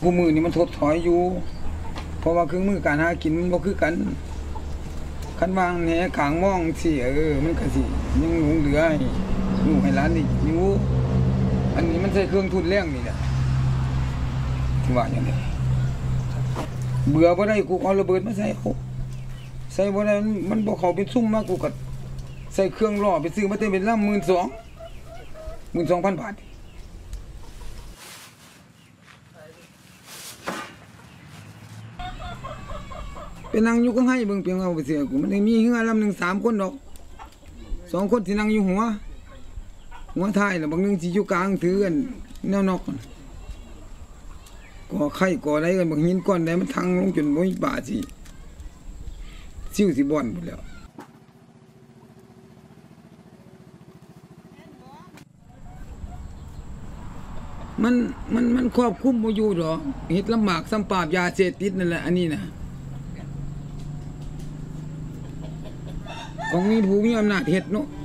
ผู้มือนี่มันถดถอยอยู่เพราะว่าเครื่องมือการหากินมันบ่คือกันคันวางแหขางมองสิมันก็สิยังหลงเหลือให้ลูกให้หลานนี่อยู่อันนี้มันใช้เครื่องทุนแรงนี่แหละที่ว่าอย่างนี้เบื่อบ่ได้กูเอาระเบิดมาใส่เขาใส่บ่ได้มันบ่เข้าเป็นซุ่มมากกูก็ใส่เครื่องล่อไปซื้อมาเต็มเป็นลำ 12,000 บาทเป็นนั่งอยู่ก็ให้เบิ่งเพียงเอาไปเสียกูมันมีเฮือลำหนึ่ง3 คนดอก2 คนสินั่งอยู่หัวท้ายแล้วบางนึงสิอยู่กลางถือกันแนวนอกก่อไข่ก่อได้กันบางหินก้อนใดมันทังลงจนบ่มีป่าสิซิ่วสิบ่อนหมดแล้วมันควบคุมบ่อยู่ดอกเฮ็ดลำบากซ้ำปราบยาเสพติดนั่นแหละอันนี้นะของมีผู้มีอำนาจเฮ็ดเนาะ